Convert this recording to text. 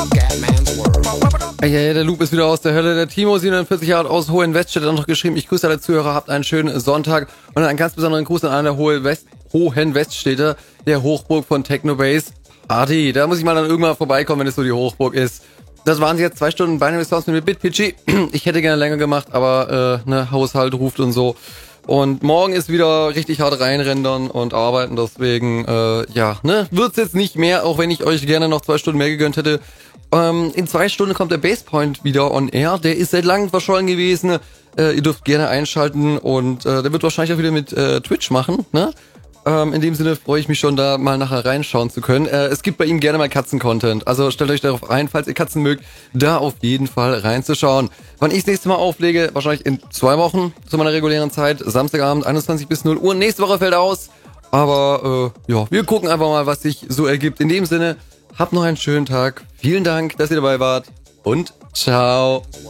Ja, der Loop ist wieder aus der Hölle. Der Timo 47 Jahre aus Hohenwest-Stedt hat noch geschrieben, ich grüße alle Zuhörer, habt einen schönen Sonntag und einen ganz besonderen Gruß an alle Hohenweststädter, der Hochburg von Technobase Party. Da muss ich mal dann irgendwann vorbeikommen, wenn es so die Hochburg ist. Das waren sie jetzt 2 Stunden Binary Sounds mit BitPG. Ich hätte gerne länger gemacht, aber Haushalt ruft und so. Und morgen ist wieder richtig hart reinrendern und arbeiten, deswegen, wird's jetzt nicht mehr, auch wenn ich euch gerne noch 2 Stunden mehr gegönnt hätte. In 2 Stunden kommt der Basepoint wieder on air, der ist seit langem verschollen gewesen. Ihr dürft gerne einschalten und der wird wahrscheinlich auch wieder mit Twitch machen, ne? In dem Sinne freue ich mich schon, da mal nachher reinschauen zu können. Es gibt bei ihm gerne mal Katzen-Content, also stellt euch darauf ein, falls ihr Katzen mögt, da auf jeden Fall reinzuschauen. Wann ich das nächste Mal auflege, wahrscheinlich in 2 Wochen zu meiner regulären Zeit, Samstagabend 21 bis 0 Uhr. Nächste Woche fällt aus, aber wir gucken einfach mal, was sich so ergibt. In dem Sinne, habt noch einen schönen Tag, vielen Dank, dass ihr dabei wart und ciao.